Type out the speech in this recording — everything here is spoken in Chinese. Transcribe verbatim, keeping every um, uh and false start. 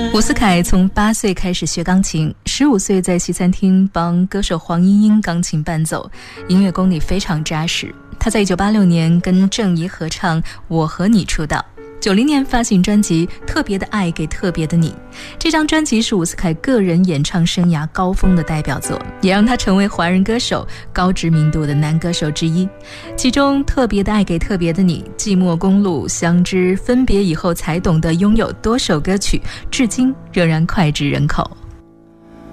伍思凯从八岁开始学钢琴，十五岁在西餐厅帮歌手黄莺莺钢琴伴奏，音乐功底非常扎实。他在一九八六年跟郑怡合唱《我和你》出道，九零年发行专辑《特别的爱给特别的你》。这张专辑是伍思凯个人演唱生涯高峰的代表作，也让他成为华人歌手高知名度的男歌手之一。其中《特别的爱给特别的你》、《寂寞公路》、《相知》、分别以后才懂得拥有多首歌曲，至今仍然脍炙人口。